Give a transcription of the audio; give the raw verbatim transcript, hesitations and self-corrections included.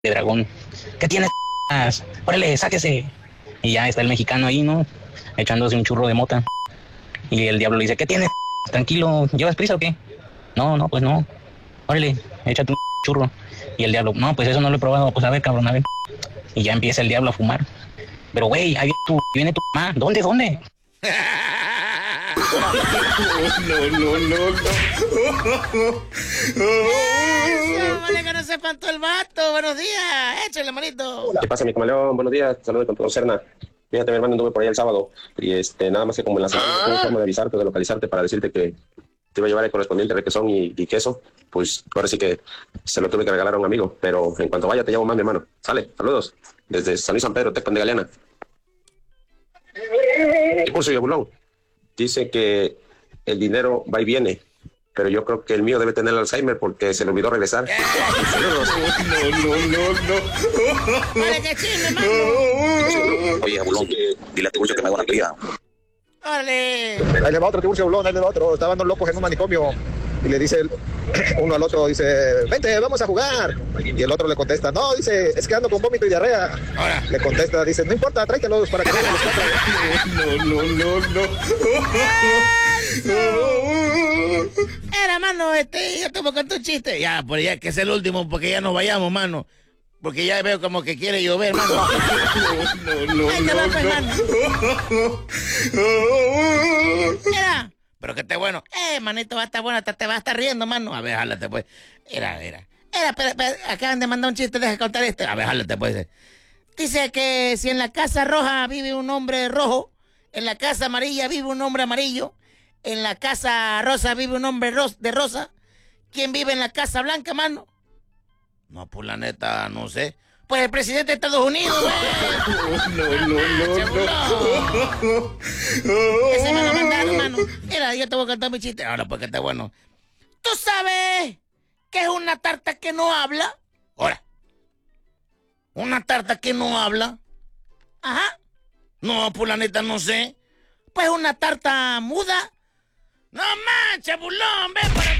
de dragón. ¿Qué tienes? Órale, sáquese. Y ya está el mexicano ahí, ¿no? Echándose un churro de mota. Y el diablo le dice, ¿qué tienes? Tranquilo, ¿llevas prisa o qué? No, no, pues no. Órale, échate un churro. Y el diablo, no, pues eso no lo he probado. Pues a ver, cabrón, a ver. Y ya empieza el diablo a fumar. Pero, güey, ahí viene tu, viene tu mamá. ¿Dónde, dónde? No, no, no, no. Eso, vale que no se espantó el vato. Buenos días, échale, manito. ¿Qué pasa, mi camaleón? Buenos días, saludos con todo Cerna. Fíjate, mi hermano, anduve por ahí el sábado y este, nada más que como en la semana no tuve forma de avisarte, de localizarte para decirte que te iba a llevar el correspondiente requesón y, y queso. Pues ahora sí que se lo tuve que regalar a un amigo, pero en cuanto vaya te llamo más, mi hermano. Sale, saludos. Desde San Luis San Pedro, Tecpan de Galeana. ¿Qué curso, Yabulón? Dice que el dinero va y viene, pero yo creo que el mío debe tener Alzheimer porque se le olvidó regresar. Saludos. No, no, no, no. Vale, que chisme, mano. Oye, Abulón, dile a Tiburcio que me haga una cría. Órale. Ahí le va otro Tiburcio Bulón, ahí le va otro. Estaban dos locos en un manicomio. Y le dice el, uno al otro, dice, vente, vamos a jugar. Y el otro le contesta, no, dice, es que ando con vómito y diarrea. Ahora. Le contesta, dice, no importa, tráetelos para que vean los cuatro. No, no, no, no. Era, mano, este, yo te voy a contar un chiste. Ya, por ya que es el último, porque ya nos vayamos, mano. Porque ya veo como que quiere llover, mano. No, no, Ahí te va, pues, mano. no. Mira, pero que esté bueno. Eh, manito, va a estar bueno, hasta te va a estar riendo, mano. A ver, jálate, pues. Mira, mira. Mira, espera, espera, acaban de mandar un chiste, deja contar este. A ver, jálate, pues. Dice que si en la casa roja vive un hombre rojo, en la casa amarilla vive un hombre amarillo, en la casa rosa vive un hombre ros de rosa, ¿quién vive en la casa blanca, mano? No, pues la neta, no sé. Pues el presidente de Estados Unidos, güey. No, no, no, no. Ese me lo mandaron, mano. Mira, yo te voy a cantar mi chiste. Ahora, pues que está bueno. ¿Tú sabes qué es una tarta que no habla? Ahora. ¿Una tarta que no habla? Ajá. No, pues la neta, no sé. Pues una tarta muda. No manches, bulón, ven para